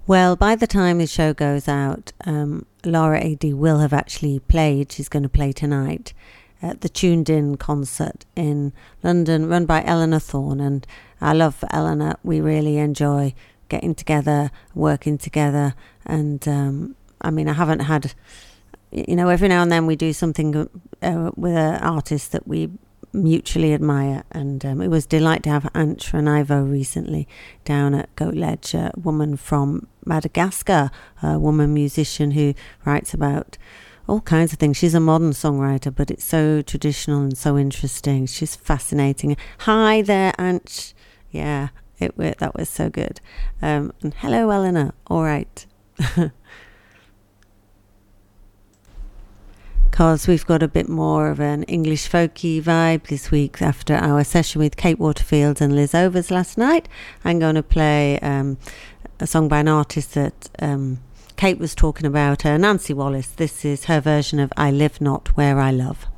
Well, by the time the show goes out, Laura AD will have actually played. She's going to play tonight at the Tuned In concert in London, run by Eleanor Thorne. And I love Eleanor. We really enjoy getting together, working together. And I mean, I haven't had, every now and then we do something with an artist that we mutually admire, and it was a delight to have Antananarivo recently down at Goat Ledge, a woman from Madagascar, a woman musician who writes about all kinds of things. She's a modern songwriter, but it's so traditional and so interesting. She's fascinating. Hi there, Ant. Yeah, that was so good. And hello, Eleanor. All right. Because we've got a bit more of an English folky vibe this week after our session with Kate Waterfield and Liz Overs last night. I'm going to play a song by an artist that Kate was talking about, Nancy Wallace. This is her version of I Live Not Where I Love.